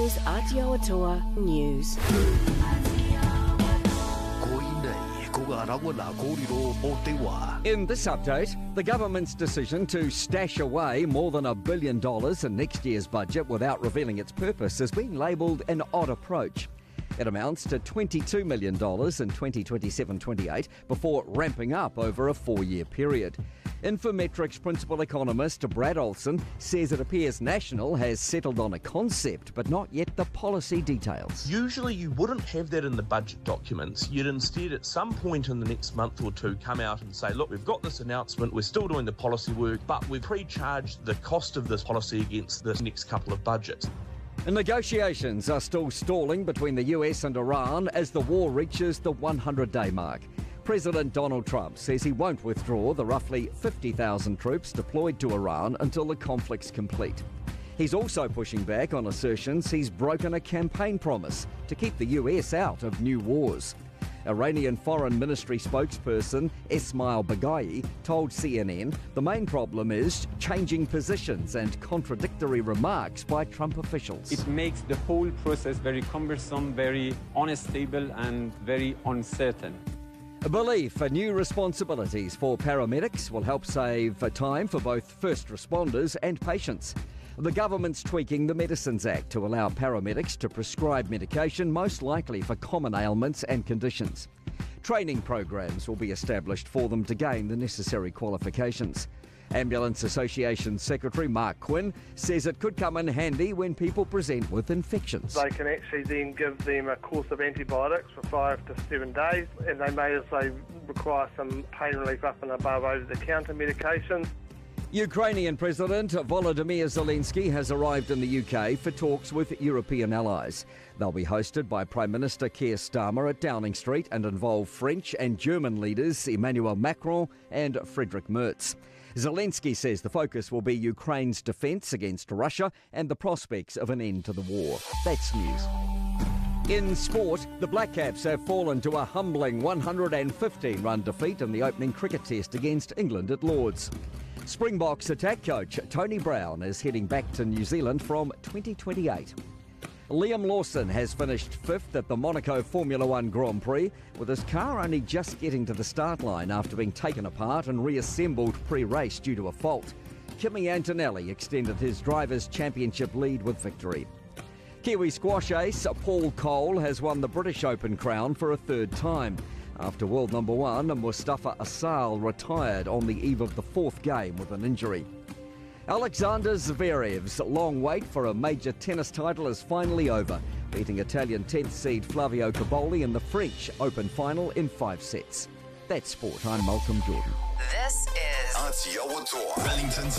today's Aotearoa News. In this update, the government's decision to stash away more than $1 billion in next year's budget without revealing its purpose is being labelled an odd approach. It amounts to $22 million in 2027-28 before ramping up over a 4-year period. Infometrics principal economist Brad Olson says it appears National has settled on a concept but not yet the policy details. Usually you wouldn't have that in the budget documents. You'd instead at some point in the next month or two come out and say, look, we've got this announcement, we're still doing the policy work, but we've pre-charged the cost of this policy against the next couple of budgets. Negotiations are still stalling between the US and Iran as the war reaches the 100-day mark. President Donald Trump says he won't withdraw the roughly 50,000 troops deployed to Iran until the conflict's complete. He's also pushing back on assertions he's broken a campaign promise to keep the US out of new wars. Iranian Foreign Ministry spokesperson Esmail Baghai told CNN the main problem is changing positions and contradictory remarks by Trump officials. It makes the whole process very cumbersome, very unstable and very uncertain. A belief for new responsibilities for paramedics will help save time for both first responders and patients. The government's tweaking the Medicines Act to allow paramedics to prescribe medication most likely for common ailments and conditions. Training programs will be established for them to gain the necessary qualifications. Ambulance Association Secretary Mark Quinn says it could come in handy when people present with infections. They can actually then give them a course of antibiotics for 5 to 7 days, and they may also require some pain relief up and above over-the-counter medications. Ukrainian President Volodymyr Zelensky has arrived in the UK for talks with European allies. They'll be hosted by Prime Minister Keir Starmer at Downing Street and involve French and German leaders Emmanuel Macron and Friedrich Merz. Zelensky says the focus will be Ukraine's defence against Russia and the prospects of an end to the war. That's news. In sport, the Black Caps have fallen to a humbling 115-run defeat in the opening cricket test against England at Lord's. Springboks attack coach Tony Brown is heading back to New Zealand from 2028. Liam Lawson has finished 5th at the Monaco Formula One Grand Prix, with his car only just getting to the start line after being taken apart and reassembled pre-race due to a fault. Kimi Antonelli extended his Drivers' Championship lead with victory. Kiwi squash ace Paul Cole has won the British Open crown for a 3rd time, after world number 1 Mustafa Asal retired on the eve of the 4th game with an injury. Alexander Zverev's long wait for a major tennis title is finally over, beating Italian 10th seed Flavio Cobolli in the French Open final in 5 sets. That's sport. I'm Malcolm Jordan. This is Aotearoa Wellington's